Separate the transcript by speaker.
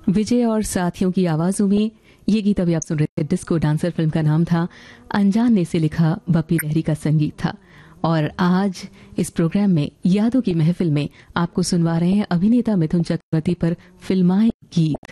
Speaker 1: विजय और साथियों की आवाजों में ये गीत अभी आप सुन रहे थे। डिस्को डांसर फिल्म का नाम था। अनजान ने से लिखा बप्पी लहरी का संगीत था। और आज इस प्रोग्राम में यादों की महफिल में आपको सुनवा रहे हैं अभिनेता मिथुन चक्रवर्ती पर फिल्माए गीत।